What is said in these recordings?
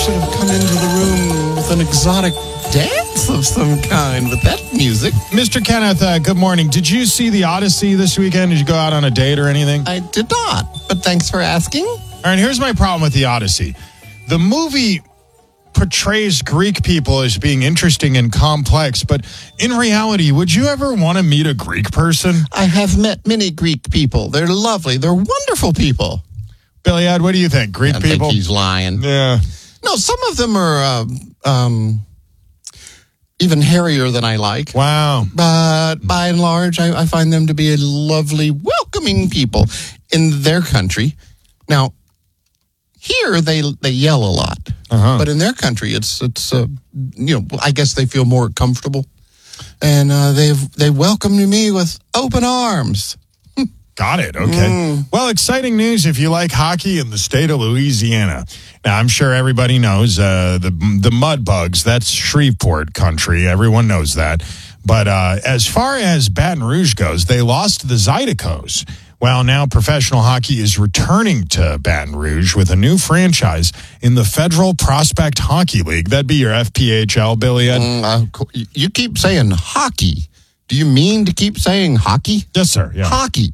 sort of come into the room with an exotic dance of some kind with that music. Mr. Kenneth, good morning. Did you see the Odyssey this weekend? Did you go out on a date or anything? I did not, but thanks for asking. All right, here's my problem with the Odyssey. The movie portrays Greek people as being interesting and complex, but in reality, would you ever want to meet a Greek person? I have met many Greek people. They're lovely. They're wonderful people. Billy Ed, what do you think? Greek I people? think he's lying. Yeah. No, some of them are even hairier than I like. Wow. But by and large, I find them to be a lovely, welcoming people in their country. Now, here they yell a lot, but in their country, it's I guess they feel more comfortable, and they welcomed me with open arms. Got it. Okay. Well, exciting news if you like hockey in the state of Louisiana. Now, I'm sure everybody knows the Mud Bugs. That's Shreveport country. Everyone knows that. But as far as Baton Rouge goes, they lost the Zydeco's. Well, now professional hockey is returning to Baton Rouge with a new franchise in the Federal Prospect Hockey League. That'd be your FPHL, Billy Ed. You keep saying hockey. Do you mean to keep saying hockey? Yes, sir. Yeah. Hockey.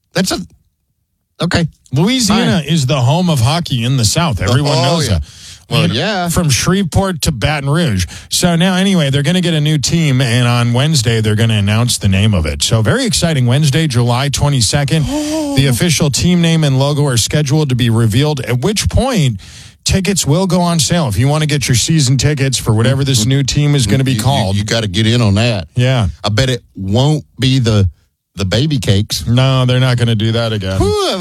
Okay. Louisiana is the home of hockey in the South. Everyone knows that. Well, yeah. From Shreveport to Baton Rouge. So now, anyway, they're going to get a new team, and on Wednesday, they're going to announce the name of it. So very exciting. Wednesday, July 22nd. The official team name and logo are scheduled to be revealed, at which point tickets will go on sale. If you want to get your season tickets for whatever this new team is going to be called. You got to get in on that. Yeah. I bet it won't be the baby cakes. No, they're not going to do that again.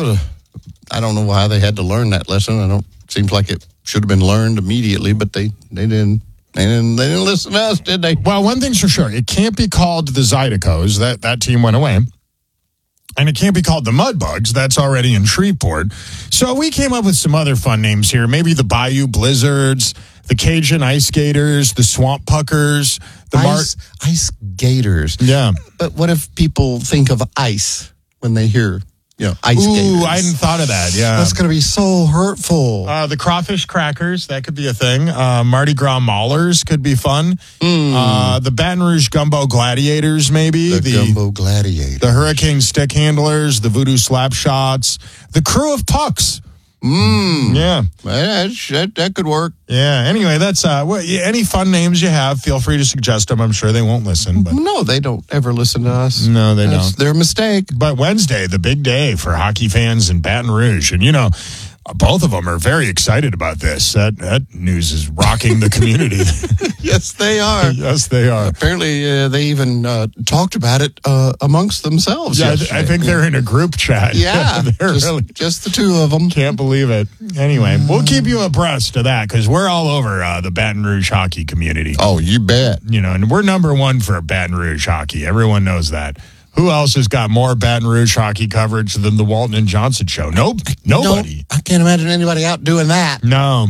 I don't know why they had to learn that lesson. Seems like it should have been learned immediately, but they didn't listen to us, did they? Well, one thing's for sure. It can't be called the Zydeco's. That team went away. And it can't be called the Mud Bugs. That's already in Shreveport. So we came up with some other fun names here. Maybe the Bayou Blizzards, the Cajun Ice Gators, the Swamp Puckers, the Ice Gators. Yeah. But what if people think of ice when they hear, Ice Gators? Ooh, I hadn't thought of that. Yeah. That's going to be so hurtful. The Crawfish Crackers, that could be a thing. Mardi Gras Maulers could be fun. The Baton Rouge Gumbo Gladiators, maybe. The Gumbo Gladiators. The Hurricane Stick Handlers, the Voodoo Slapshots, the Crew of Pucks. Yeah. That could work. Yeah. Anyway, that's any fun names you have, feel free to suggest them. I'm sure they won't listen. But no, they don't ever listen to us. No, they don't. That's their mistake. But Wednesday, the big day for hockey fans in Baton Rouge. And, both of them are very excited about this. That news is rocking the community. Yes, they are. Yes, they are. Apparently, they even talked about it amongst themselves. Yeah, I think they're in a group chat. Yeah, just the two of them. Can't believe it. Anyway, we'll keep you abreast of that because we're all over the Baton Rouge hockey community. Oh, you bet. And we're number one for Baton Rouge hockey. Everyone knows that. Who else has got more Baton Rouge hockey coverage than the Walton and Johnson show? Nope. Nobody. I can't imagine anybody out doing that. No.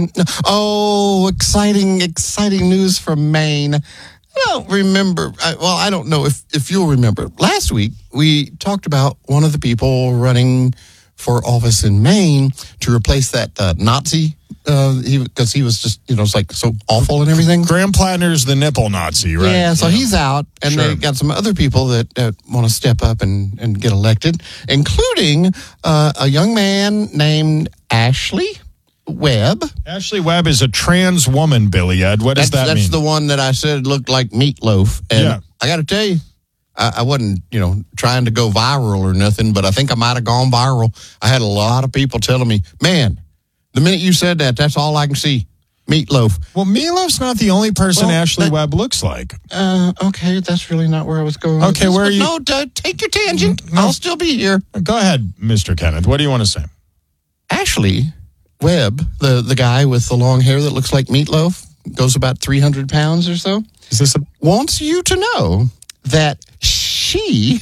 Oh, exciting news from Maine. I don't remember. I don't know if you'll remember. Last week, we talked about one of the people running for office in Maine to replace that Nazi. Because he was just, it's like so awful and everything. Graham Plattner's the nipple Nazi, right? Yeah, so he's out, and they got some other people that want to step up and get elected, including a young man named Ashley Webb. Ashley Webb is a trans woman, Billy Ed. What does that mean? That's the one that I said looked like meatloaf. And I got to tell you, I wasn't, trying to go viral or nothing, but I think I might have gone viral. I had a lot of people telling me, man, the minute you said that, that's all I can see. Meatloaf. Well, Meatloaf's not the only person Ashley Webb looks like. Okay, that's really not where I was going. Okay, where are you? No, take your tangent. No. I'll still be here. Go ahead, Mr. Kenneth. What do you want to say? Ashley Webb, the guy with the long hair that looks like Meatloaf, goes about 300 pounds or so. Is this wants you to know that she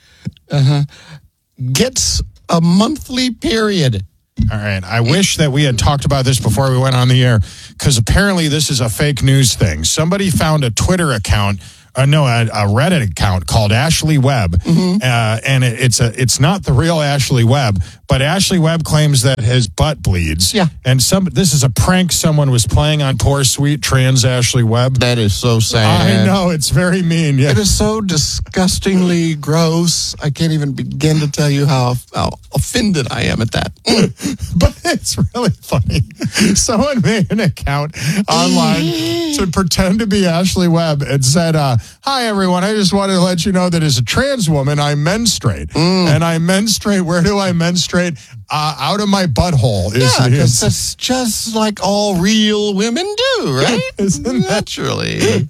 gets a monthly period. All right. I wish that we had talked about this before we went on the air, because apparently this is a fake news thing. Somebody found a Twitter account, a Reddit account called Ashley Webb, and it's not the real Ashley Webb, But Ashley Webb claims that his butt bleeds. Yeah. And this is a prank someone was playing on poor, sweet, trans Ashley Webb. That is so sad. I know, it's very mean. Yeah. It is so disgustingly gross. I can't even begin to tell you how offended I am at that. But it's really funny. Someone made an account online to pretend to be Ashley Webb and said, hi, everyone. I just wanted to let you know that as a trans woman, I menstruate. And I menstruate. Where do I menstruate? Out of my butthole. Yeah, because that's just like all real women do, right? Naturally.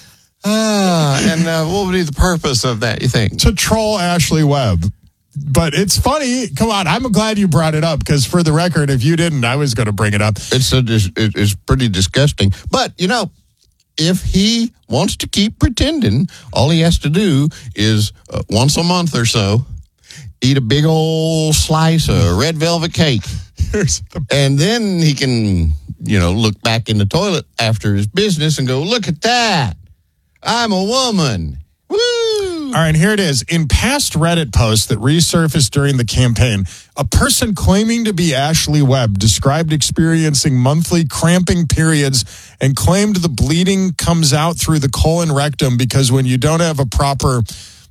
And what would be the purpose of that, you think? To troll Ashley Webb. But it's funny. Come on, I'm glad you brought it up, because for the record, if you didn't, I was going to bring it up. It's pretty disgusting. But, if he wants to keep pretending, all he has to do is once a month or so, eat a big old slice of red velvet cake. And then he can, look back in the toilet after his business and go, look at that. I'm a woman. Woo! All right, here it is. In past Reddit posts that resurfaced during the campaign, a person claiming to be Ashley Webb described experiencing monthly cramping periods and claimed the bleeding comes out through the colon rectum because when you don't have a proper...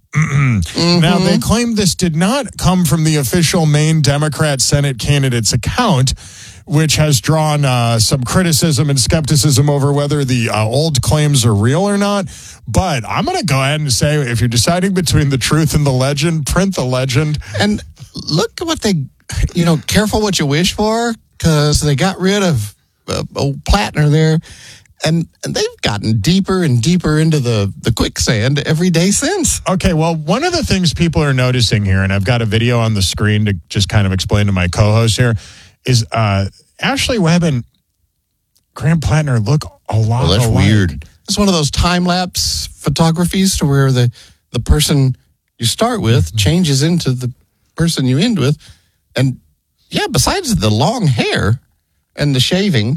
Now, they claim this did not come from the official Maine Democrat Senate candidate's account, which has drawn some criticism and skepticism over whether the old claims are real or not. But I'm going to go ahead and say, if you're deciding between the truth and the legend, print the legend. And look at what they, careful what you wish for, because they got rid of old Plattner there. And they've gotten deeper and deeper into the quicksand every day since. Okay, well, one of the things people are noticing here, and I've got a video on the screen to just kind of explain to my co-host here, is Ashley Webb and Graham Plattner look a lot alike. That's weird. It's one of those time-lapse photographies to where the person you start with changes into the person you end with. And, yeah, besides the long hair and the shaving,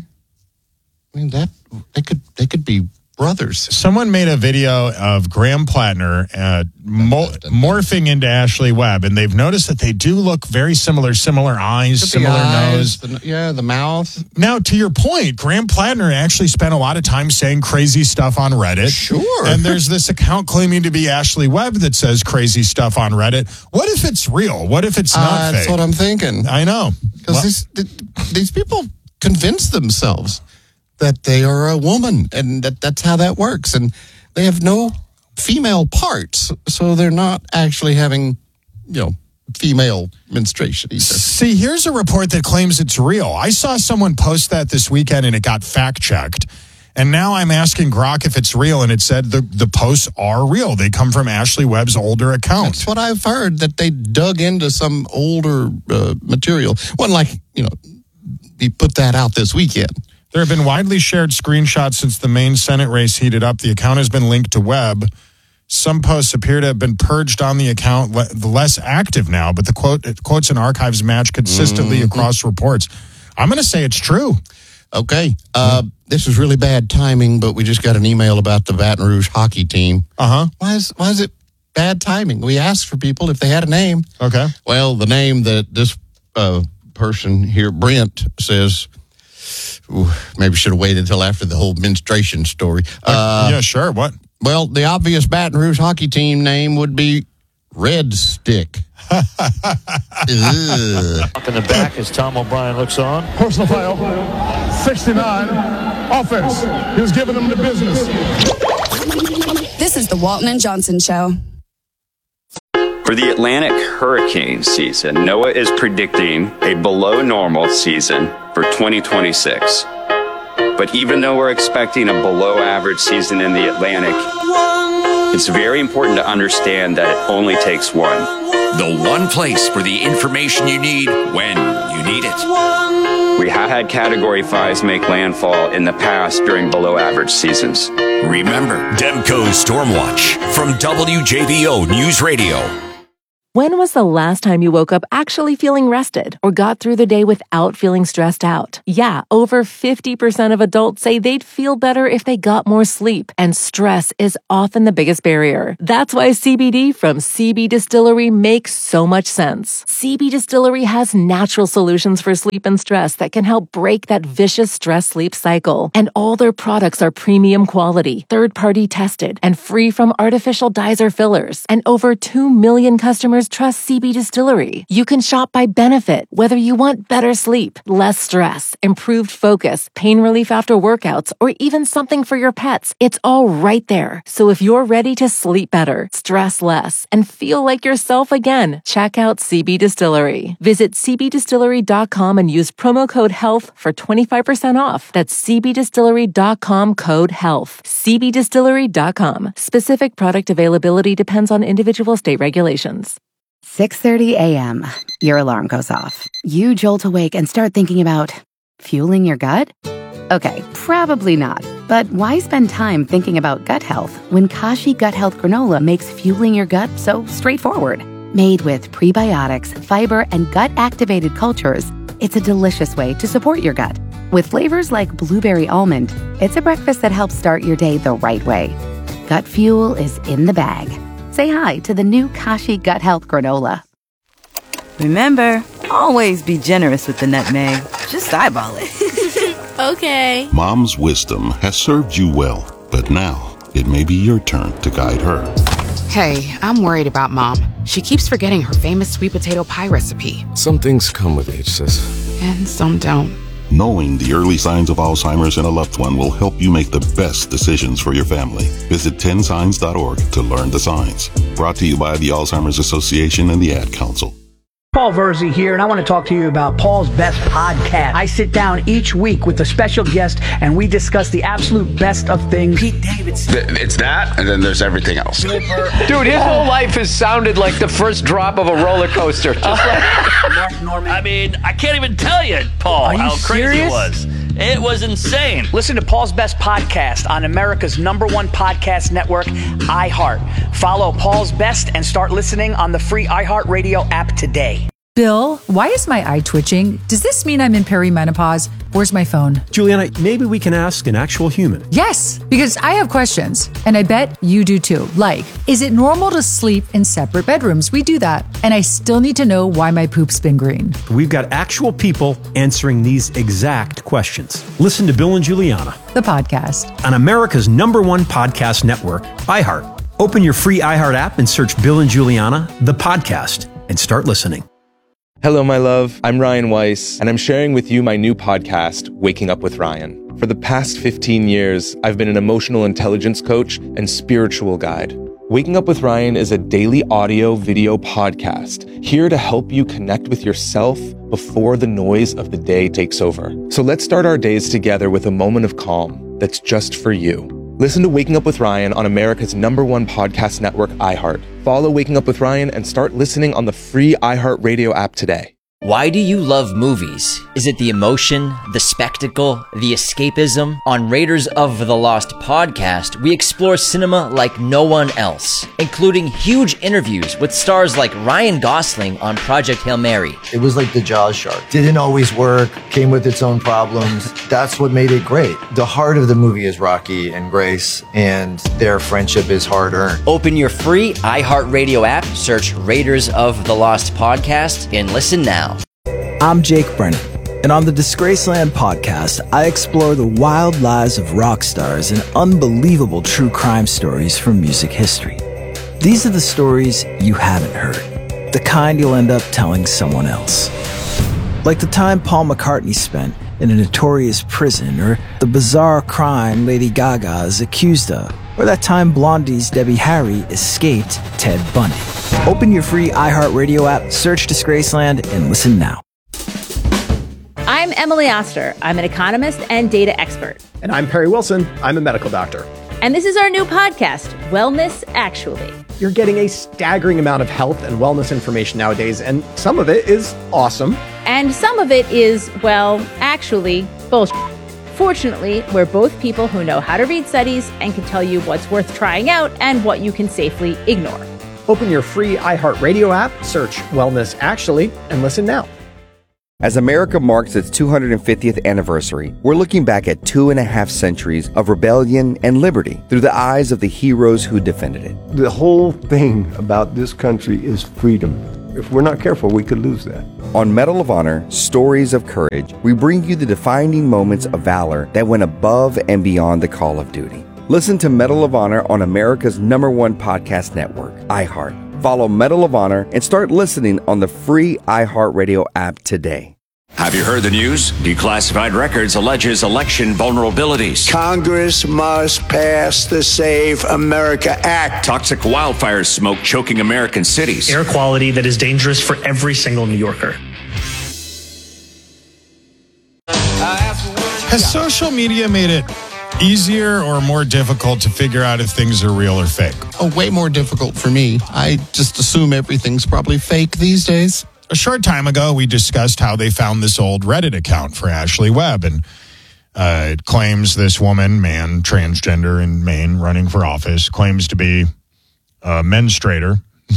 I mean, they could be brothers. Someone made a video of Graham Plattner morphing into Ashley Webb, and they've noticed that they do look very similar eyes, similar nose. The mouth. Now, to your point, Graham Plattner actually spent a lot of time saying crazy stuff on Reddit. Sure. And there's this account claiming to be Ashley Webb that says crazy stuff on Reddit. What if it's real? What if it's not fake? That's what I'm thinking. I know. Because these people convince themselves that they are a woman, and that's how that works. And they have no female parts, so they're not actually having, female menstruation either. See, here's a report that claims it's real. I saw someone post that this weekend, and it got fact-checked. And now I'm asking Grok if it's real, and it said the posts are real. They come from Ashley Webb's older account. That's what I've heard, that they dug into some older material. Wasn't like, he put that out this weekend. There have been widely shared screenshots since the Maine Senate race heated up. The account has been linked to Webb. Some posts appear to have been purged on the account, less active now, but the quotes and archives match consistently across reports. I'm going to say it's true. Okay. This is really bad timing, but we just got an email about the Baton Rouge hockey team. Uh-huh. Why is it bad timing? We asked for people if they had a name. Okay. Well, the name that this person here, Brent, says... Ooh, maybe should have waited until after the whole menstruation story. Yeah, sure. What? Well, the obvious Baton Rouge hockey team name would be Red Stick. In the back as Tom O'Brien looks on. Personal foul, 69, offense. He was giving them the business. This is the Walton and Johnson Show. For the Atlantic hurricane season, NOAA is predicting a below normal season for 2026. But even though we're expecting a below average season in the Atlantic, it's very important to understand that it only takes one. The one place for the information you need when you need it. We have had Category 5s make landfall in the past during below average seasons. Remember, Demco's Stormwatch from WJBO News Radio. When was the last time you woke up actually feeling rested or got through the day without feeling stressed out? Yeah, over 50% of adults say they'd feel better if they got more sleep, and stress is often the biggest barrier. That's why CBD from CB Distillery makes so much sense. CB Distillery has natural solutions for sleep and stress that can help break that vicious stress-sleep cycle. And all their products are premium quality, third-party tested, and free from artificial dyes or fillers. And over 2 million customers trust CB Distillery. You can shop by benefit, whether you want better sleep, less stress, improved focus, pain relief after workouts, or even something for your pets. It's all right there. So if you're ready to sleep better, stress less, and feel like yourself again, check out CB Distillery. Visit cbdistillery.com and use promo code HEALTH for 25% off. That's cbdistillery.com, code HEALTH. cbdistillery.com. Specific product availability depends on individual state regulations. 6:30 a.m. Your alarm goes off. You jolt awake and start thinking about fueling your gut? Okay, probably not. But why spend time thinking about gut health when Kashi Gut Health Granola makes fueling your gut so straightforward? Made with prebiotics, fiber, and gut-activated cultures, it's a delicious way to support your gut. With flavors like blueberry almond, it's a breakfast that helps start your day the right way. Gut fuel is in the bag. Say hi to the new Kashi Gut Health Granola. Remember, always be generous with the nutmeg. Just eyeball it. Okay. Mom's wisdom has served you well, but now it may be your turn to guide her. Hey, I'm worried about Mom. She keeps forgetting her famous sweet potato pie recipe. Some things come with age, sis. And some don't. Knowing the early signs of Alzheimer's in a loved one will help you make the best decisions for your family. Visit 10signs.org to learn the signs. Brought to you by the Alzheimer's Association and the Ad Council. Paul Verzi here, and I want to talk to you about Paul's Best Podcast. I sit down each week with a special guest, and we discuss the absolute best of things. Pete Davidson. It's that, and then there's everything else. Dude, his whole life has sounded like the first drop of a roller coaster. Just like Mark Norman. I mean, I can't even tell you, Paul, how crazy it was. It was insane. Listen to Paul's Best Podcast on America's #1 podcast network, iHeart. Follow Paul's Best and start listening on the free iHeartRadio app today. Bill, why is my eye twitching? Does this mean I'm in perimenopause? Where's my phone? Juliana, maybe we can ask an actual human. Yes, because I have questions, and I bet you do too. Like, is it normal to sleep in separate bedrooms? We do that. And I still need to know why my poop's been green. We've got actual people answering these exact questions. Listen to Bill and Juliana, the podcast, on America's #1 podcast network, iHeart. Open your free iHeart app and search Bill and Juliana, the podcast, and start listening. Hello, my love. I'm Ryan Weiss, and I'm sharing with you my new podcast, Waking Up with Ryan. For the past 15 years, I've been an emotional intelligence coach and spiritual guide. Waking Up with Ryan is a daily audio video podcast here to help you connect with yourself before the noise of the day takes over. So let's start our days together with a moment of calm that's just for you. Listen to Waking Up with Ryan on America's #1 podcast network, iHeart. Follow Waking Up with Ryan and start listening on the free iHeartRadio app today. Why do you love movies? Is it the emotion, the spectacle, the escapism? On Raiders of the Lost podcast, we explore cinema like no one else, including huge interviews with stars like Ryan Gosling on Project Hail Mary. It was like the Jaws shark. Didn't always work, came with its own problems. That's what made it great. The heart of the movie is Rocky and Grace, and their friendship is hard-earned. Open your free iHeartRadio app, search Raiders of the Lost podcast, and listen now. I'm Jake Brennan, and on the Disgraceland podcast, I explore the wild lives of rock stars and unbelievable true crime stories from music history. These are the stories you haven't heard, the kind you'll end up telling someone else. Like the time Paul McCartney spent in a notorious prison, or the bizarre crime Lady Gaga is accused of, or that time Blondie's Debbie Harry escaped Ted Bundy. Open your free iHeartRadio app, search Disgraceland, and listen now. I'm Emily Oster. I'm an economist and data expert. And I'm Perry Wilson. I'm a medical doctor. And this is our new podcast, Wellness Actually. You're getting a staggering amount of health and wellness information nowadays, and some of it is awesome. And some of it is, well, actually, bullshit. Fortunately, we're both people who know how to read studies and can tell you what's worth trying out and what you can safely ignore. Open your free iHeartRadio app, search Wellness Actually, and listen now. As America marks its 250th anniversary, we're looking back at 2.5 centuries of rebellion and liberty through the eyes of the heroes who defended it. The whole thing about this country is freedom. If we're not careful, we could lose that. On Medal of Honor, Stories of Courage, we bring you the defining moments of valor that went above and beyond the call of duty. Listen to Medal of Honor on America's #1 podcast network, iHeart. Follow Medal of Honor and start listening on the free iHeartRadio app today. Have you heard the news? Declassified Records alleges election vulnerabilities. Congress must pass the Save America Act. Toxic wildfire smoke choking American cities. Air quality that is dangerous for every single New Yorker. Has social media made it easier or more difficult to figure out if things are real or fake? Oh, way more difficult for me. I just assume everything's probably fake these days. A short time ago, we discussed how they found this old Reddit account for Ashley Webb, and it claims this woman, man, transgender in Maine, running for office, claims to be a menstruator.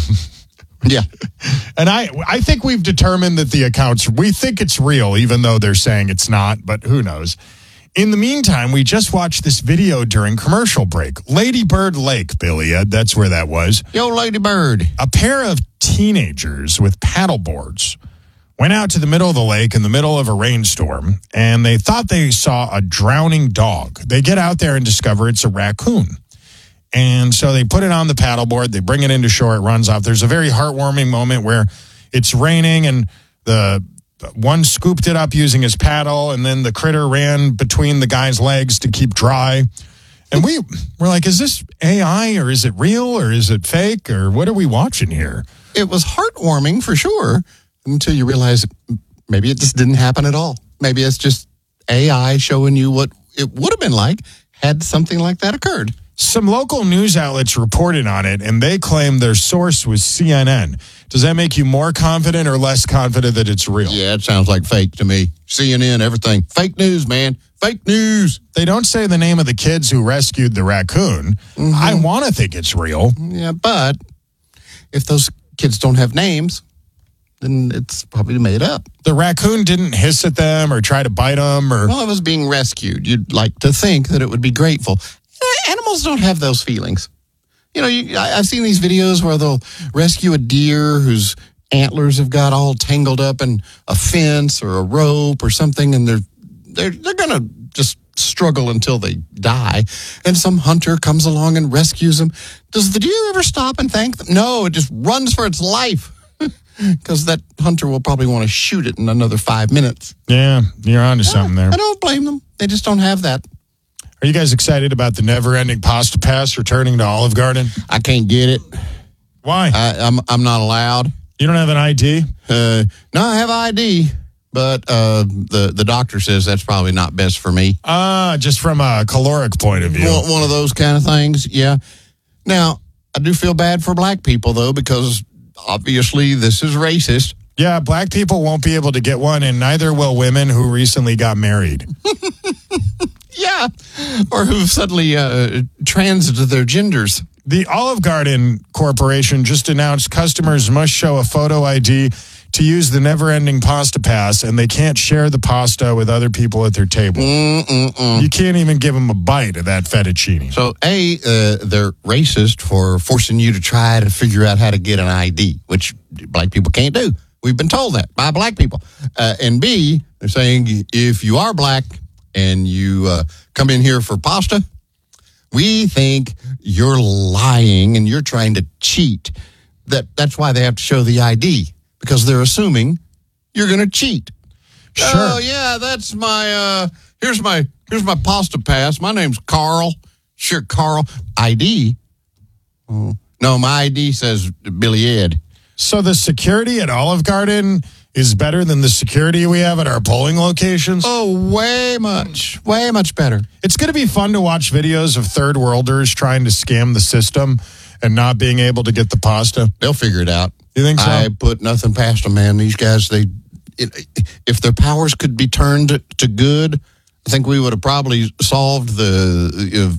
Yeah. And I think we've determined that the accounts, we think it's real, even though they're saying it's not, but who knows. In the meantime, we just watched this video during commercial break. Lady Bird Lake, Billy, that's where that was. Yo, Lady Bird. A pair of teenagers with paddleboards went out to the middle of the lake in the middle of a rainstorm, and they thought they saw a drowning dog. They get out there and discover it's a raccoon. And so they put it on the paddleboard, they bring it into shore, it runs off. There's a very heartwarming moment where it's raining and the one scooped it up using his paddle, and then the critter ran between the guy's legs to keep dry. And we're like, is this AI, or is it real, or is it fake, or what are we watching here? It was heartwarming for sure, until you realize maybe it just didn't happen at all. Maybe it's just AI showing you what it would have been like had something like that occurred. Some local news outlets reported on it, and they claim their source was CNN. Does that make you more confident or less confident that it's real? Yeah, it sounds like fake to me. CNN, everything. Fake news, man. Fake news. They don't say the name of the kids who rescued the raccoon. Mm-hmm. I want to think it's real. Yeah, but if those kids don't have names, then it's probably made up. The raccoon didn't hiss at them or try to bite them? Well, it was being rescued. You'd like to think that it would be grateful. Animals don't have those feelings. You know, I've seen these videos where they'll rescue a deer whose antlers have got all tangled up in a fence or a rope or something, and they're going to just struggle until they die. And some hunter comes along and rescues them. Does the deer ever stop and thank them? No, it just runs for its life because that hunter will probably want to shoot it in another 5 minutes. Yeah, you're onto something there. I don't blame them. They just don't have that. Are you guys excited about the never-ending pasta pass returning to Olive Garden? I can't get it. Why? I'm not allowed. You don't have an ID? No, I have ID, but the doctor says that's probably not best for me. Just from a caloric point of view. One of those kind of things, yeah. Now, I do feel bad for black people, though, because obviously this is racist. Yeah, black people won't be able to get one, and neither will women who recently got married. Yeah, or who've suddenly transited their genders. The Olive Garden Corporation just announced customers must show a photo ID to use the never-ending pasta pass, and they can't share the pasta with other people at their table. You can't even give them a bite of that fettuccine. So, they're racist for forcing you to try to figure out how to get an ID, which black people can't do. We've been told that by black people. And B, they're saying if you are black and you come in here for pasta, we think you're lying and you're trying to cheat. That's why they have to show the ID, because they're assuming you're going to cheat. Sure. Oh yeah, that's my here's my pasta pass. My name's Carl. Sure, Carl. ID? Oh, no, my ID says Billy Ed. So the security at Olive Garden is better than the security we have at our polling locations? Oh, way much better. It's going to be fun to watch videos of third worlders trying to scam the system and not being able to get the pasta. They'll figure it out. You think so? I put nothing past them, man. These guys, if their powers could be turned to good, I think we would have probably solved the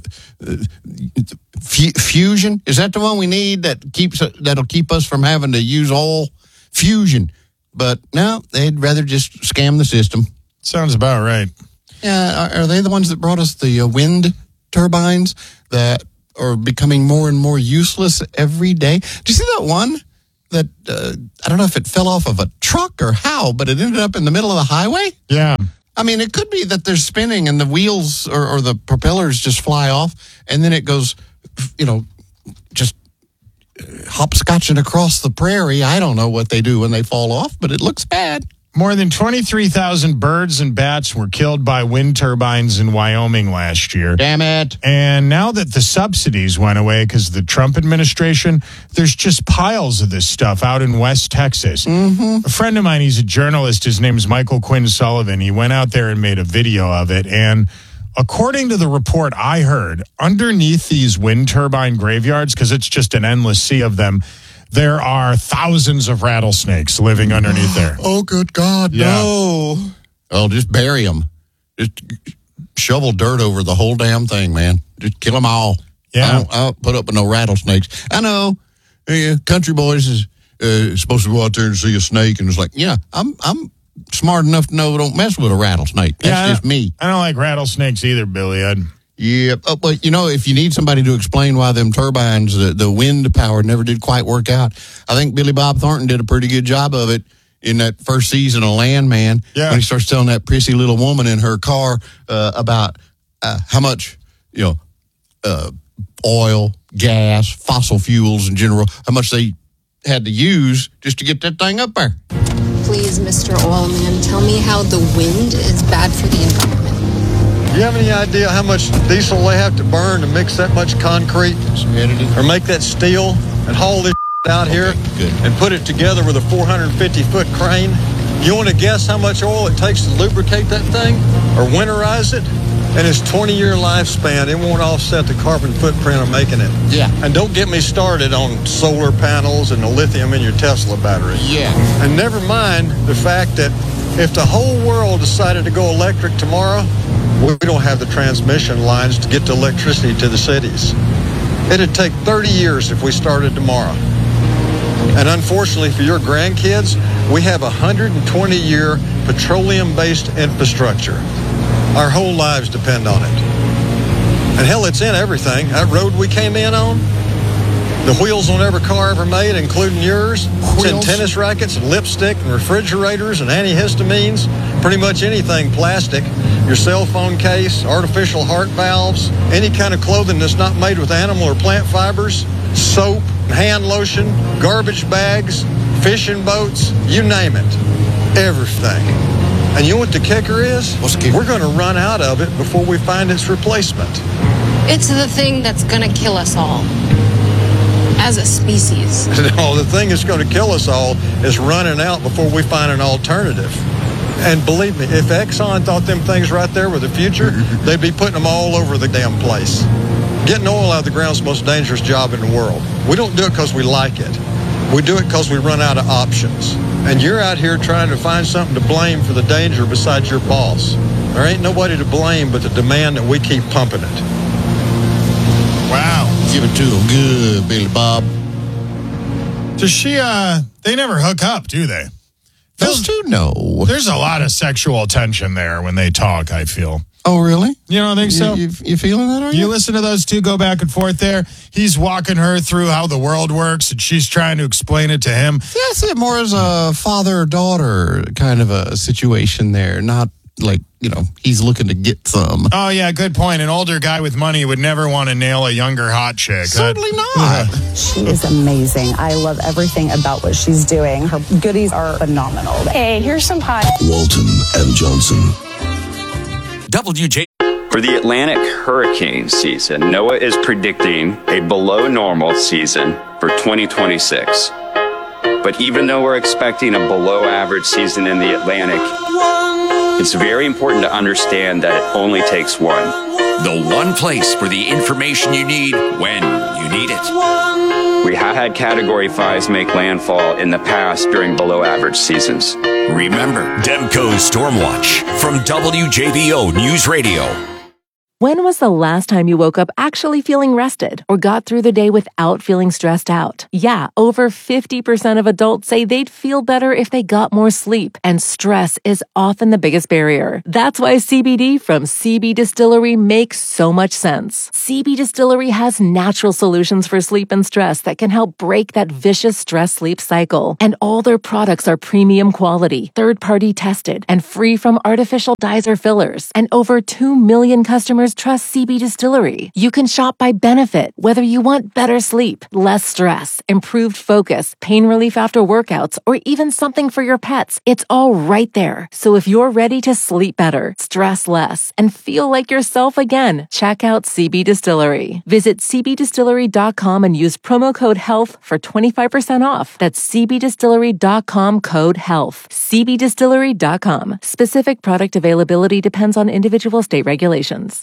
fusion. Is that the one we need that'll keep us from having to use oil? Fusion. But no, they'd rather just scam the system. Sounds about right. Yeah, are they the ones that brought us the wind turbines that are becoming more and more useless every day? Do you see that one that, I don't know if it fell off of a truck or how, but it ended up in the middle of the highway? Yeah. I mean, it could be that they're spinning and the wheels or the propellers just fly off, and then it goes, just hopscotching across the prairie. I don't know what they do when they fall off, but it looks bad. More than 23,000 birds and bats were killed by wind turbines in Wyoming last year. Damn it. And now that the subsidies went away because of the Trump administration, there's just piles of this stuff out in West Texas. Mm-hmm. A friend of mine, he's a journalist. His name is Michael Quinn Sullivan. He went out there and made a video of it. And according to the report I heard, underneath these wind turbine graveyards, because it's just an endless sea of them, there are thousands of rattlesnakes living underneath there. Oh, good God, no. Oh, just bury them. Just shovel dirt over the whole damn thing, man. Just kill them all. Yeah. I don't put up with no rattlesnakes. I know. Country boys is supposed to go out there and see a snake, and it's like, yeah, I'm smart enough to know don't mess with a rattlesnake. That's just me. I don't like rattlesnakes either, Billy. Yeah, but if you need somebody to explain why them turbines, the wind power never did quite work out, I think Billy Bob Thornton did a pretty good job of it in that first season of Landman. Yeah. When he starts telling that prissy little woman in her car about how much, oil, gas, fossil fuels in general, how much they had to use just to get that thing up there. Please, Mr. Oilman, tell me how the wind is bad for the environment. Do you have any idea how much diesel they have to burn to mix that much concrete or make that steel and haul this out here and put it together with a 450-foot crane? You want to guess how much oil it takes to lubricate that thing or winterize it? And its 20-year lifespan, it won't offset the carbon footprint of making it. Yeah. And don't get me started on solar panels and the lithium in your Tesla battery. Yeah. And never mind the fact that if the whole world decided to go electric tomorrow, we don't have the transmission lines to get the electricity to the cities. It'd take 30 years if we started tomorrow. And unfortunately for your grandkids, we have a 120-year petroleum-based infrastructure. Our whole lives depend on it. And hell, it's in everything. That road we came in on, the wheels on every car ever made, including yours. It's in tennis rackets and lipstick and refrigerators and antihistamines, pretty much anything plastic. Your cell phone case, artificial heart valves, any kind of clothing that's not made with animal or plant fibers, soap, hand lotion, garbage bags, fishing boats, you name it. Everything. And you know what the kicker is? We're going to run out of it before we find its replacement. It's the thing that's going to kill us all as a species. No, the thing that's going to kill us all is running out before we find an alternative. And believe me, if Exxon thought them things right there were the future, they'd be putting them all over the damn place. Getting oil out of the ground is the most dangerous job in the world. We don't do it because we like it. We do it because we run out of options. And you're out here trying to find something to blame for the danger besides your boss. There ain't nobody to blame but the demand that we keep pumping it. Wow. Give it to him good, Billy Bob. Does she, they never hook up, do they? Those two, no. There's a lot of sexual tension there when they talk, I feel. Oh, really? You don't think so? You feeling that, are you? You listen to those two go back and forth there. He's walking her through how the world works, and she's trying to explain it to him. Yeah, I see it more as a father-daughter kind of a situation there, not like, he's looking to get some. Oh, yeah, good point. An older guy with money would never want to nail a younger hot chick. Certainly not. She is amazing. I love everything about what she's doing. Her goodies are phenomenal. Hey, here's some pie. Walton and Johnson. WJ. For the Atlantic hurricane season, NOAA is predicting a below normal season for 2026. But even though we're expecting a below average season in the Atlantic, it's very important to understand that it only takes one. The one place for the information you need when you need it. We have had Category 5s make landfall in the past during below average seasons. Remember, Demco's Stormwatch from WJBO News Radio. When was the last time you woke up actually feeling rested or got through the day without feeling stressed out? Yeah, over 50% of adults say they'd feel better if they got more sleep, and stress is often the biggest barrier. That's why CBD from CB Distillery makes so much sense. CB Distillery has natural solutions for sleep and stress that can help break that vicious stress-sleep cycle. And all their products are premium quality, third-party tested, and free from artificial dyes or fillers. And over 2 million customers trust CB Distillery. You can shop by benefit, whether you want better sleep, less stress, improved focus, pain relief after workouts, or even something for your pets. It's all right there. So if you're ready to sleep better, stress less, and feel like yourself again, check out CB Distillery. Visit cbdistillery.com and use promo code HEALTH for 25% off. That's cbdistillery.com code HEALTH. cbdistillery.com. Specific product availability depends on individual state regulations.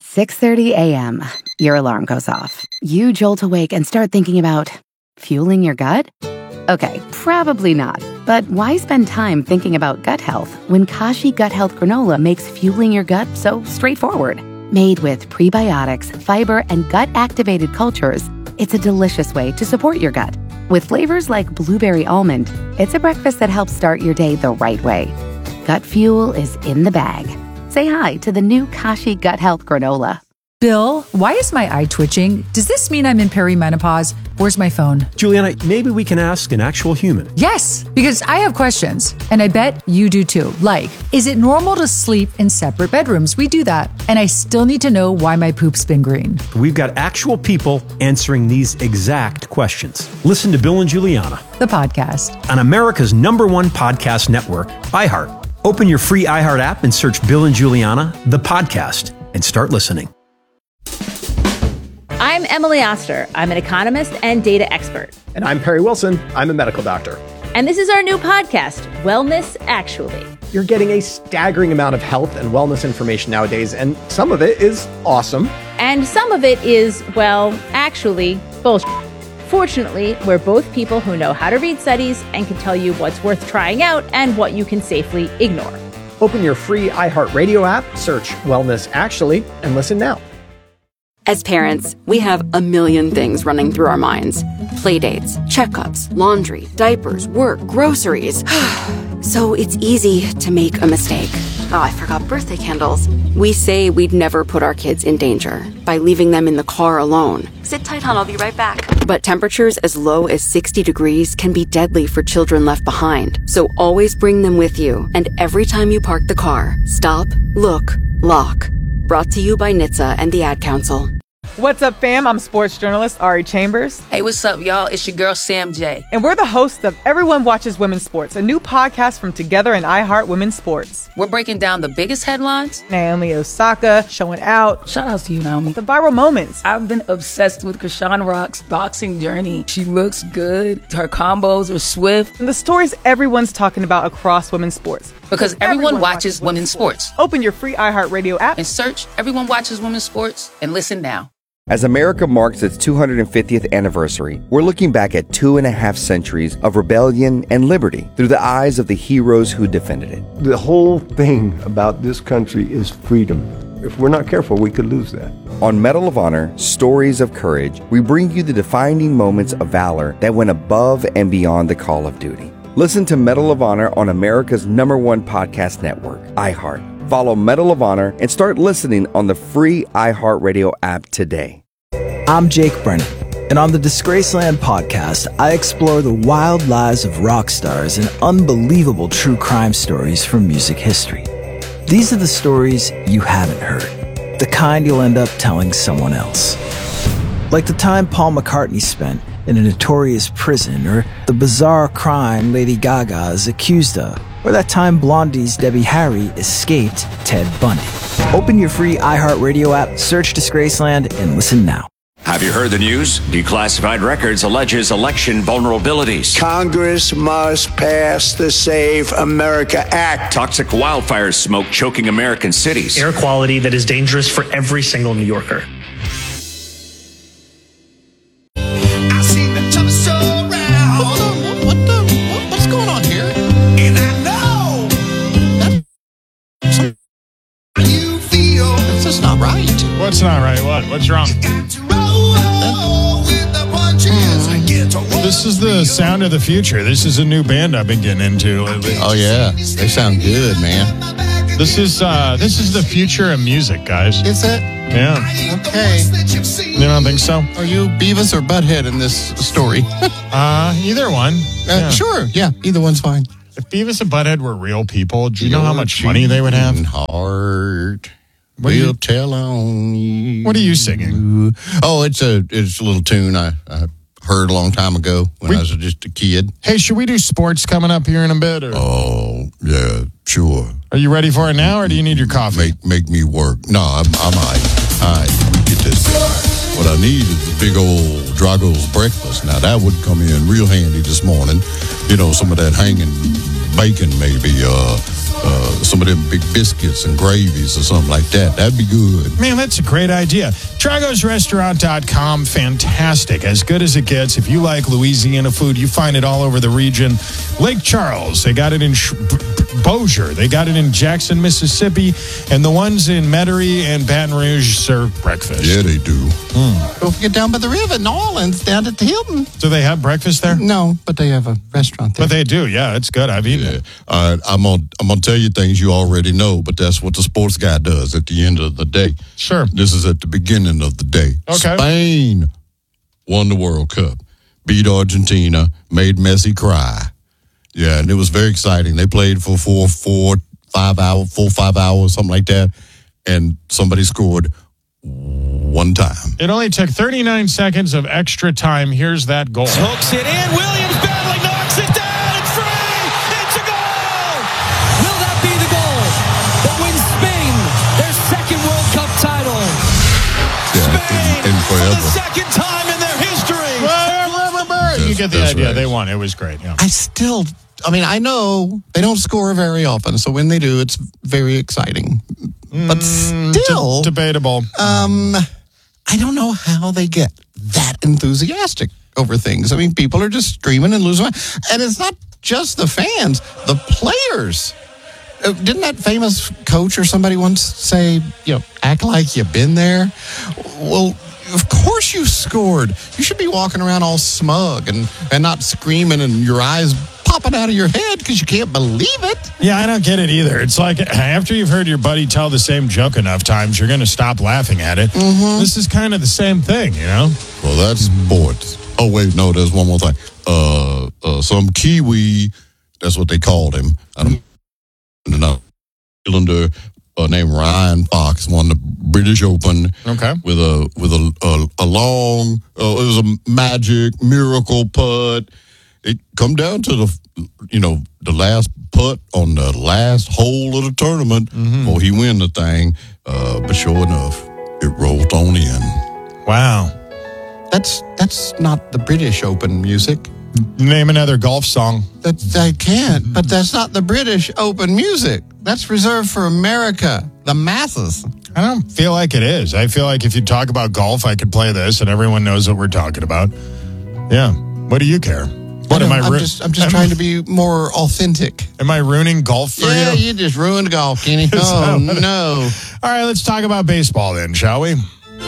6:30 a.m. Your alarm goes off. You jolt awake and start thinking about fueling your gut? Okay, probably not. But why spend time thinking about gut health when Kashi Gut Health Granola makes fueling your gut so straightforward? Made with prebiotics, fiber, and gut-activated cultures, it's a delicious way to support your gut. With flavors like blueberry almond, it's a breakfast that helps start your day the right way. Gut fuel is in the bag. Say hi to the new Kashi Gut Health Granola. Bill, why is my eye twitching? Does this mean I'm in perimenopause? Where's my phone? Juliana, maybe we can ask an actual human. Yes, because I have questions, and I bet you do too. Like, is it normal to sleep in separate bedrooms? We do that. And I still need to know why my poop's been green. We've got actual people answering these exact questions. Listen to Bill and Juliana, the podcast, on America's #1 podcast network, iHeart. Open your free iHeart app and search Bill and Juliana, the podcast, and start listening. I'm Emily Oster. I'm an economist and data expert. And I'm Perry Wilson. I'm a medical doctor. And this is our new podcast, Wellness Actually. You're getting a staggering amount of health and wellness information nowadays, and some of it is awesome. And some of it is, well, actually, bullshit. Fortunately, we're both people who know how to read studies and can tell you what's worth trying out and what you can safely ignore. Open your free iHeartRadio app, search Wellness Actually, and listen now. As parents, we have a million things running through our minds. Playdates, checkups, laundry, diapers, work, groceries. So it's easy to make a mistake. Oh, I forgot birthday candles. We say we'd never put our kids in danger by leaving them in the car alone. Sit tight, hon, I'll be right back. But temperatures as low as 60 degrees can be deadly for children left behind. So always bring them with you. And every time you park the car, stop, look, lock. Brought to you by NHTSA and the Ad Council. What's up, fam? I'm sports journalist Ari Chambers. Hey, what's up, y'all? It's your girl, Sam J. And we're the hosts of Everyone Watches Women's Sports, a new podcast from Together and iHeart Women's Sports. We're breaking down the biggest headlines. Naomi Osaka showing out. Shout out to you, Naomi. The viral moments. I've been obsessed with Krishan Rock's boxing journey. She looks good. Her combos are swift. And the stories everyone's talking about across women's sports. Because everyone watches women's sports. Open your free iHeartRadio app and search Everyone Watches Women's Sports and listen now. As America marks its 250th anniversary, we're looking back at 2.5 centuries of rebellion and liberty through the eyes of the heroes who defended it. The whole thing about this country is freedom. If we're not careful, we could lose that. On Medal of Honor, Stories of Courage, we bring you the defining moments of valor that went above and beyond the call of duty. Listen to Medal of Honor on America's #1 podcast network, iHeart. Follow Medal of Honor and start listening on the free iHeartRadio app today. I'm Jake Brennan, and on the Disgraceland podcast, I explore the wild lives of rock stars and unbelievable true crime stories from music history. These are the stories you haven't heard, the kind you'll end up telling someone else. Like the time Paul McCartney spent in a notorious prison, or the bizarre crime Lady Gaga is accused of, or that time Blondie's Debbie Harry escaped Ted Bundy. Open your free iHeartRadio app, search Disgraceland, and listen now. Have you heard the news? Declassified Records alleges election vulnerabilities. Congress must pass the Save America Act. Toxic wildfires smoke choking American cities. Air quality that is dangerous for every single New Yorker. What's going on here? And I know right. What's not right? What's wrong? This is the sound of the future. This is a new band I've been getting into lately. Oh yeah, they sound good, man. This is the future of music, guys. Is it? Yeah. Okay. You don't think so? Are you Beavis or Butthead in this story? Either one. Yeah. Sure. Yeah, either one's fine. If Beavis and Butthead were real people, do you know how much money they would have? Heart. We'll tell on you. What are you singing? Oh, it's a little tune I heard a long time ago when I was just a kid. Hey, should we do sports coming up here in a bit? Or? Oh, yeah, sure. Are you ready for it now, or do you need your coffee? Make me work. No, I'm all right. Get this. What I need is a big old Drago's breakfast. Now, that would come in real handy this morning. You know, some of that hanging bacon, maybe. Some of them big biscuits and gravies or something like that. That'd be good. Man, that's a great idea. DragosRestaurant.com, fantastic. As good as it gets. If you like Louisiana food, you find it all over the region. Lake Charles, they got it in Bossier. They got it in Jackson, Mississippi. And the ones in Metairie and Baton Rouge serve breakfast. Yeah, they do. Don't forget down by the river, New Orleans, down at the Hilton. Do they have breakfast there? No, but they have a restaurant there. But they do, yeah. It's good. I've eaten it. I'm gonna tell you things you already know, but that's what the sports guy does at the end of the day. Sure. This is at the beginning of the day. Okay. Spain won the World Cup, beat Argentina, made Messi cry. Yeah, and it was very exciting. They played for 5 hours, something like that, and somebody scored one time. It only took 39 seconds of extra time. Here's that goal. Hooks it in. Williams battling, knocks it down. It's free. It's a goal. Will that be the goal that wins Spain their second World Cup title? Spain for the second time in their history. You get the idea. Right. They won. It was great. Yeah. I know they don't score very often, so when they do, it's very exciting. But still, debatable. I don't know how they get that enthusiastic over things. I mean, people are just screaming and losing. And it's not just the fans, the players. Didn't that famous coach or somebody once say, act like you've been there? Well, of course you scored. You should be walking around all smug and not screaming and your eyes popping out of your head because you can't believe it. Yeah, I don't get it either. It's like after you've heard your buddy tell the same joke enough times, you're going to stop laughing at it. Mm-hmm. This is kind of the same thing, Well, that's sports. Oh, wait, no, there's one more thing. Some Kiwi, that's what they called him. I don't know. Cylinder named Ryan Fox won the British Open. Okay. With a long, it was a magic miracle putt. It come down to the last putt on the last hole of the tournament. Mm-hmm. He win the thing. But sure enough, it rolled on in. Wow. That's not the British Open music. Name another golf song. I can't, but that's not the British Open music. That's reserved for America, the masses. I don't feel like it is. I feel like if you talk about golf, I could play this and everyone knows what we're talking about. Yeah. What do you care? I'm just trying to be more authentic. Am I ruining golf for you? Yeah, you just ruined golf, Kenny. Oh, no. All right, let's talk about baseball then, shall we?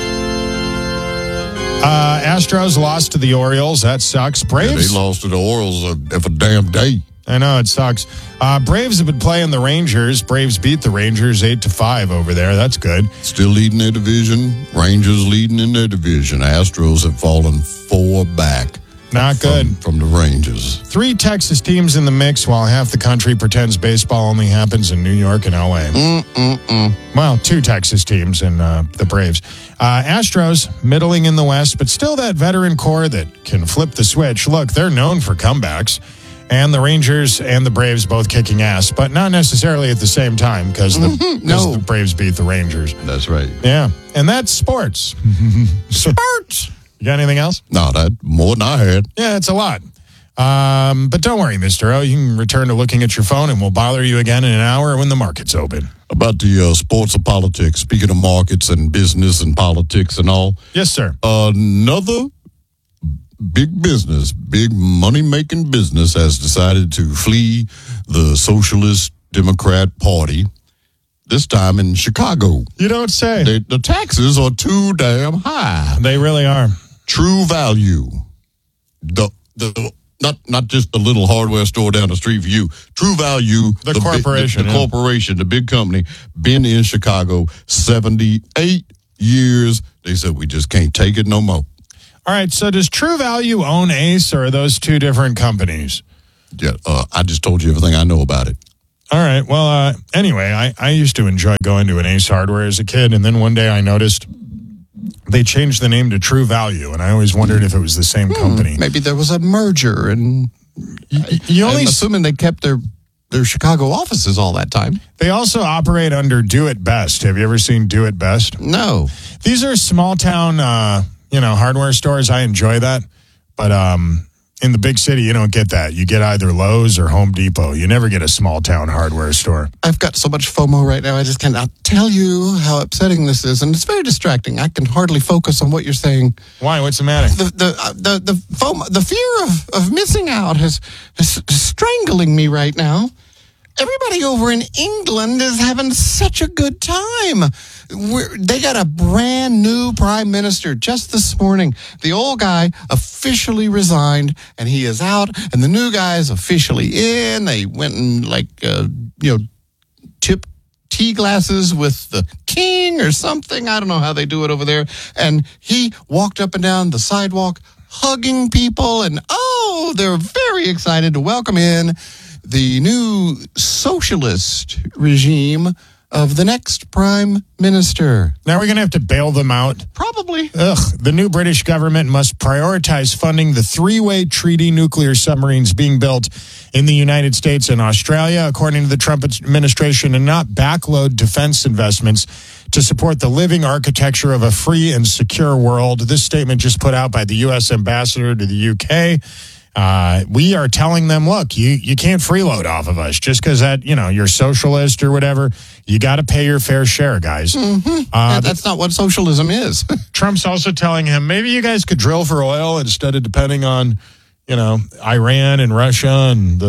Astros lost to the Orioles. That sucks. Braves? Yeah, they lost to the Orioles for a damn day. I know, it sucks. Braves have been playing the Rangers. Braves beat the Rangers 8-5 over there. That's good. Still leading their division. Rangers leading in their division. Astros have fallen 4 back. Not good. From the Rangers. 3 Texas teams in the mix while half the country pretends baseball only happens in New York and L.A. Well, 2 Texas teams and the Braves. Astros, middling in the West, but still that veteran core that can flip the switch. Look, they're known for comebacks. And the Rangers and the Braves both kicking ass, but not necessarily at the same time because the Braves beat the Rangers. That's right. Yeah. And that's sports. Sports! You got anything else? No, that more than I had. Yeah, it's a lot. But don't worry, Mr. O. You can return to looking at your phone, and we'll bother you again in an hour when the market's open. About the sports and politics, speaking of markets and business and politics and all. Yes, sir. Another big business, big money-making business has decided to flee the Socialist Democrat Party. this time in Chicago. You don't say. The taxes are too damn high. They really are. True Value. Not just the little hardware store down the street for you. True Value. The corporation. The corporation, the big company, been in Chicago 78 years. They said, we just can't take it no more. All right, so does True Value own Ace, or are those two different companies? Yeah, I just told you everything I know about it. All right, well, anyway, I used to enjoy going to an Ace Hardware as a kid, and then one day I noticed they changed the name to True Value, and I always wondered if it was the same company. Maybe there was a merger, and I'm assuming they kept their Chicago offices all that time. They also operate under Do It Best. Have you ever seen Do It Best? No. These are small town, hardware stores. I enjoy that, but in the big city, you don't get that. You get either Lowe's or Home Depot. You never get a small town hardware store. I've got so much FOMO right now. I just cannot tell you how upsetting this is, and it's very distracting. I can hardly focus on what you're saying. Why? What's the matter? The FOMO, the fear of missing out is strangling me right now. Everybody over in England is having such a good time. They got a brand new prime minister just this morning. The old guy officially resigned, and he is out, and the new guy is officially in. They went and tipped tea glasses with the king or something. I don't know how they do it over there. And he walked up and down the sidewalk hugging people, and they're very excited to welcome in the new socialist regime of the next prime minister. Now we're going to have to bail them out. Probably. The new British government must prioritize funding the three-way treaty nuclear submarines being built in the United States and Australia, according to the Trump administration, and not backload defense investments to support the living architecture of a free and secure world. This statement just put out by the U.S. ambassador to the UK. We are telling them, look, you can't freeload off of us just because you're socialist or whatever. You got to pay your fair share, guys. Mm-hmm. That's not what socialism is. Trump's also telling him maybe you guys could drill for oil instead of depending on, Iran and Russia and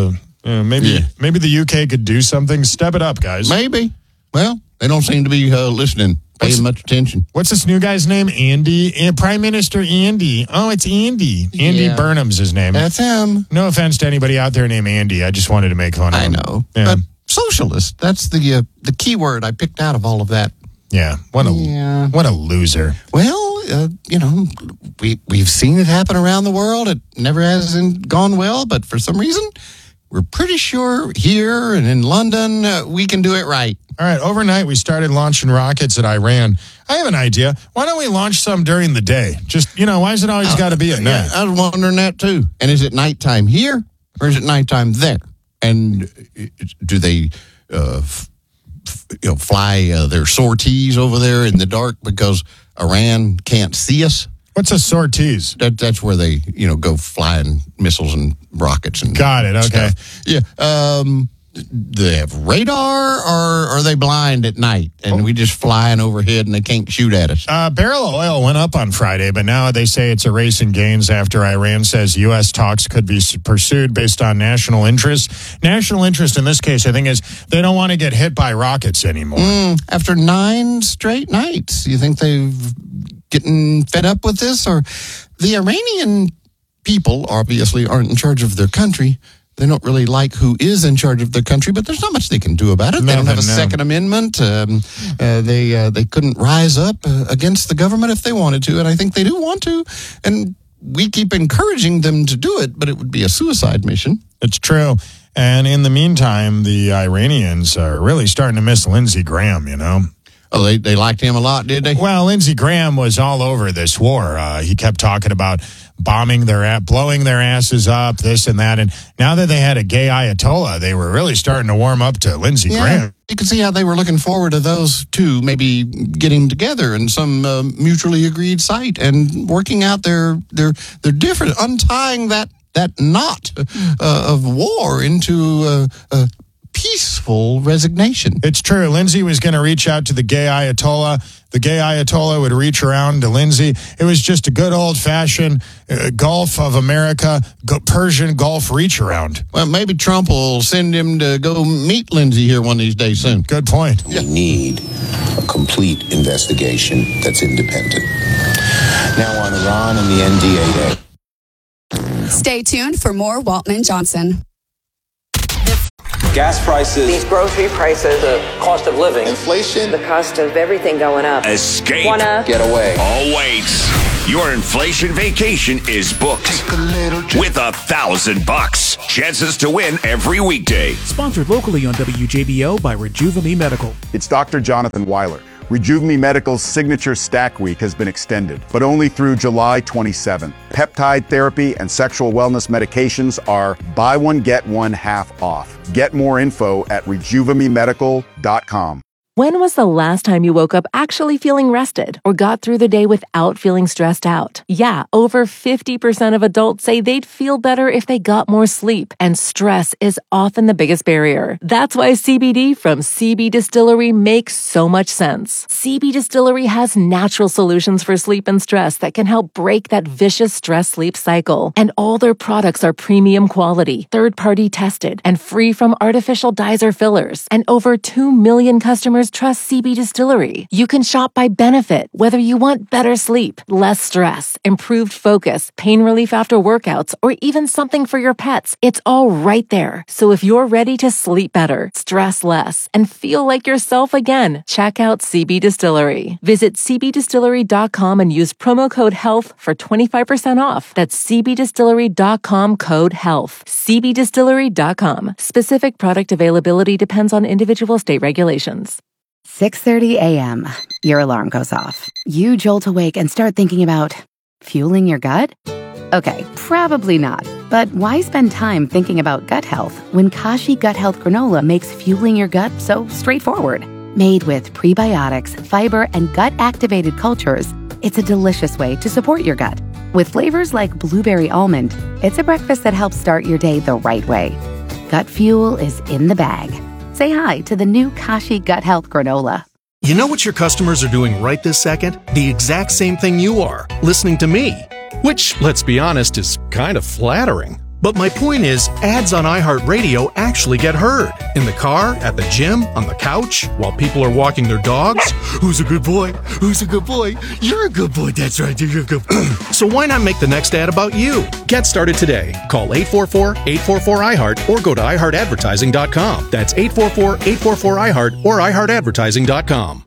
maybe the UK could do something. Step it up, guys. Maybe. Well, they don't seem to be listening. Paying much attention. What's this new guy's name? Andy? Prime Minister Andy. Oh, it's Andy. Andy Burnham's his name. That's him. No offense to anybody out there named Andy. I just wanted to make fun of him. I know. Yeah. But socialist, that's the key word I picked out of all of that. Yeah. What a loser. Well, we've seen it happen around the world. It never has gone well, but for some reason, we're pretty sure here and in London, we can do it right. All right, overnight we started launching rockets at Iran. I have an idea. Why don't we launch some during the day? Just, why has it always got to be at night? I was wondering that too. And is it nighttime here or is it nighttime there? And do they fly their sorties over there in the dark because Iran can't see us? What's a sorties? That's where they, go flying missiles and rockets and got it. Okay. Stuff. Yeah. Do they have radar, or are they blind at night and we just flying overhead and they can't shoot at us? Barrel of oil went up on Friday, but now they say it's a race in gains after Iran says U.S. talks could be pursued based on national interest. National interest in this case, I think, is they don't want to get hit by rockets anymore. After 9 straight nights, you think they've getting fed up with this? Or the Iranian people obviously aren't in charge of their country. They don't really like who is in charge of their country, but there's not much they can do about it. They don't have a Second Amendment. They couldn't rise up against the government if they wanted to, and I think they do want to. And we keep encouraging them to do it, but it would be a suicide mission. It's true. And in the meantime, the Iranians are really starting to miss Lindsey Graham, Oh, they liked him a lot, did they? Well, Lindsey Graham was all over this war. He kept talking about blowing their asses up, this and that. And now that they had a gay Ayatollah, they were really starting to warm up to Lindsey Graham. You can see how they were looking forward to those two maybe getting together in some mutually agreed site and working out their different, untying that knot of war into peaceful resignation. It's true. Lindsay was going to reach out to the gay Ayatollah. The gay Ayatollah would reach around to Lindsay. It was just a good old-fashioned Gulf of America, Persian Gulf reach-around. Well, maybe Trump will send him to go meet Lindsay here one of these days soon. Good point. We need a complete investigation that's independent. Now on Iran and the NDAA. Stay tuned for more Waltman Johnson. Gas prices, these grocery prices, the cost of living, inflation, the cost of everything going up. Escape. Get away. Oh, wait. Your inflation vacation is booked with $1,000. Chances to win every weekday. Sponsored locally on WJBO by Rejuvenate Medical. It's Dr. Jonathan Weiler. Rejuvenate Medical's signature Stack Week has been extended, but only through July 27th. Peptide therapy and sexual wellness medications are buy one, get one half off. Get more info at rejuvenemedical.com. When was the last time you woke up actually feeling rested or got through the day without feeling stressed out? Yeah, over 50% of adults say they'd feel better if they got more sleep, and stress is often the biggest barrier. That's why CBD from CB Distillery makes so much sense. CB Distillery has natural solutions for sleep and stress that can help break that vicious stress-sleep cycle. And all their products are premium quality, third-party tested, and free from artificial dyes or fillers. And over 2 million customers trust CB Distillery. You can shop by benefit, whether you want better sleep, less stress, improved focus, pain relief after workouts, or even something for your pets. It's all right there. So if you're ready to sleep better, stress less, and feel like yourself again, check out CB Distillery. Visit cbdistillery.com and use promo code HEALTH for 25% off. That's cbdistillery.com code HEALTH. cbdistillery.com. Specific product availability depends on individual state regulations. 6:30 a.m. Your alarm goes off. You jolt awake and start thinking about fueling your gut? Okay, probably not. But why spend time thinking about gut health when Kashi Gut Health Granola makes fueling your gut so straightforward? Made with prebiotics, fiber, and gut-activated cultures, it's a delicious way to support your gut. With flavors like blueberry almond, it's a breakfast that helps start your day the right way. Gut fuel is in the bag. Say hi to the new Kashi Gut Health Granola. You know what your customers are doing right this second? The exact same thing you are, listening to me. Which, let's be honest, is kind of flattering. But my point is, ads on iHeartRadio actually get heard. In the car, at the gym, on the couch, while people are walking their dogs. Who's a good boy? Who's a good boy? You're a good boy, that's right, you're a good boy. So why not make the next ad about you? Get started today. Call 844-844-iHeart or go to iHeartAdvertising.com. That's 844-844-iHeart or iHeartAdvertising.com.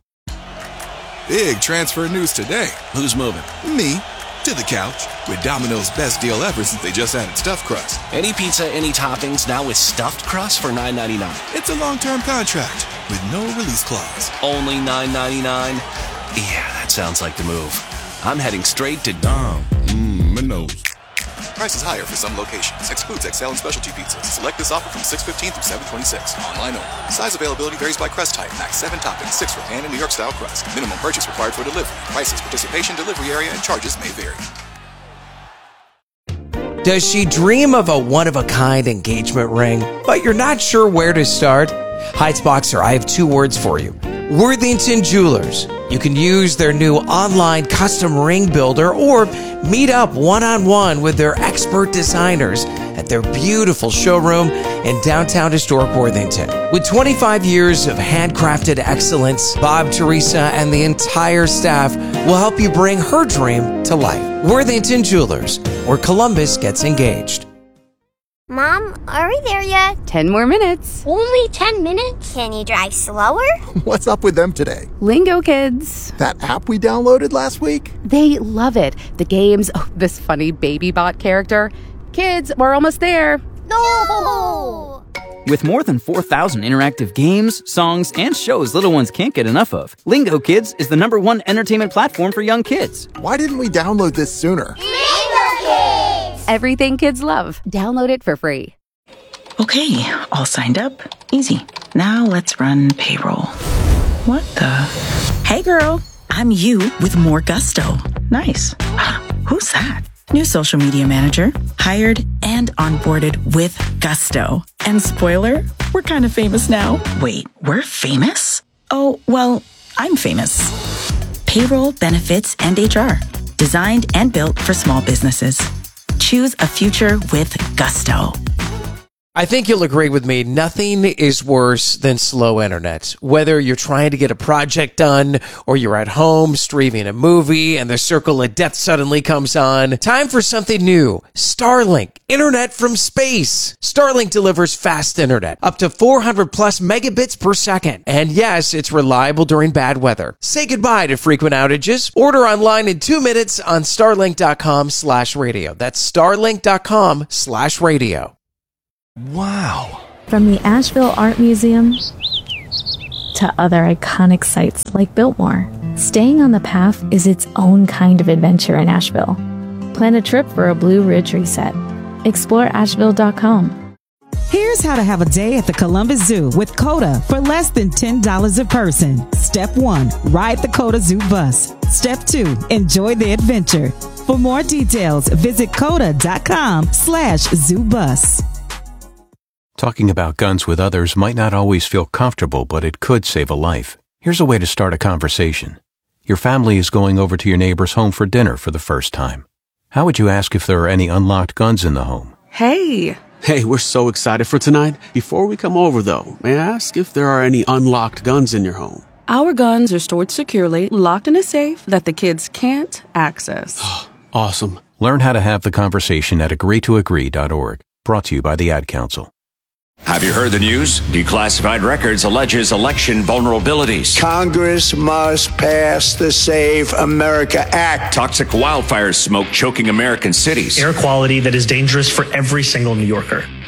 Big transfer news today. Who's moving? Me. To the couch with Domino's best deal ever since they just added stuffed crust. Any pizza, any toppings, now with stuffed crust for $9.99. It's a long-term contract with no release clause. Only $9.99? Yeah, that sounds like the move. I'm heading straight to Domino's. Prices higher for some locations. Excludes XL and specialty pizzas. Select this offer from 6/15 through 7/26. Online only. Size availability varies by crust type. Max 7 toppings, 6 for pan and New York style crust. Minimum purchase required for delivery. Prices, participation, delivery area, and charges may vary. Does she dream of a one-of-a-kind engagement ring, but you're not sure where to start? Heightsboxer, I have 2 words for you. Worthington Jewelers. You can use their new online custom ring builder or meet up one-on-one with their expert designers at their beautiful showroom in downtown historic Worthington. With 25 years of handcrafted excellence, Bob, Teresa, and the entire staff will help you bring her dream to life. Worthington Jewelers, where Columbus gets engaged. Mom, are we there yet? 10 more minutes. Only 10 minutes? Can you drive slower? What's up with them today? Lingo Kids. That app we downloaded last week? They love it. The games, this funny baby bot character. Kids, we're almost there. No! With more than 4,000 interactive games, songs, and shows little ones can't get enough of, Lingo Kids is the #1 entertainment platform for young kids. Why didn't we download this sooner? Lingo Kids! Everything kids love. Download it for free. Okay, all signed up. Easy. Now let's run payroll. What the? Hey girl, I'm you with more gusto. Nice. Who's that? New social media manager, hired and onboarded with gusto. And spoiler, we're kind of famous now. Wait, we're famous? Oh, well, I'm famous. Payroll, benefits, and HR. Designed and built for small businesses. Choose a future with gusto. I think you'll agree with me. Nothing is worse than slow internet. Whether you're trying to get a project done or you're at home streaming a movie and the circle of death suddenly comes on. Time for something new. Starlink. Internet from space. Starlink delivers fast internet. Up to 400 plus megabits per second. And yes, it's reliable during bad weather. Say goodbye to frequent outages. Order online in 2 minutes on starlink.com/radio. That's starlink.com/radio. Wow. From the Asheville Art Museum to other iconic sites like Biltmore, staying on the path is its own kind of adventure in Asheville. Plan a trip for a Blue Ridge reset. Explore Asheville.com. Here's how to have a day at the Columbus Zoo with COTA for less than $10 a person. Step 1, ride the COTA Zoo bus. Step 2, enjoy the adventure. For more details, visit COTA.com/zoobus. Talking about guns with others might not always feel comfortable, but it could save a life. Here's a way to start a conversation. Your family is going over to your neighbor's home for dinner for the first time. How would you ask if there are any unlocked guns in the home? Hey, we're so excited for tonight. Before we come over, though, may I ask if there are any unlocked guns in your home? Our guns are stored securely, locked in a safe that the kids can't access. Awesome. Learn how to have the conversation at agreetoagree.org. Brought to you by the Ad Council. Have you heard the news? Declassified Records alleges election vulnerabilities. Congress must pass the Save America Act. Toxic wildfire smoke choking American cities. Air quality that is dangerous for every single New Yorker.